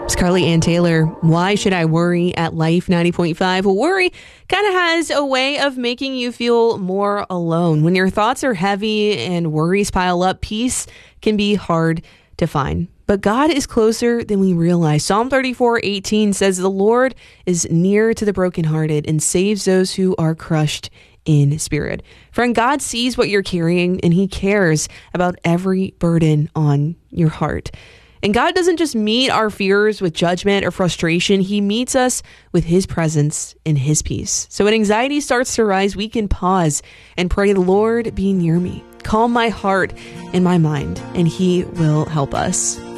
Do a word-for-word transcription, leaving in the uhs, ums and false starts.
It's Carly Ann Taylor. Why should I worry at Life ninety point five? Well, worry kind of has a way of making you feel more alone. When your thoughts are heavy and worries pile up, peace can be hard to find. But God is closer than we realize. Psalm thirty-four eighteen says, "The Lord is near to the brokenhearted and saves those who are crushed in spirit." Friend, God sees what you're carrying and he cares about every burden on your heart. And God doesn't just meet our fears with judgment or frustration. He meets us with his presence and his peace. So when anxiety starts to rise, we can pause and pray, "Lord, be near me. Calm my heart and my mind," and he will help us.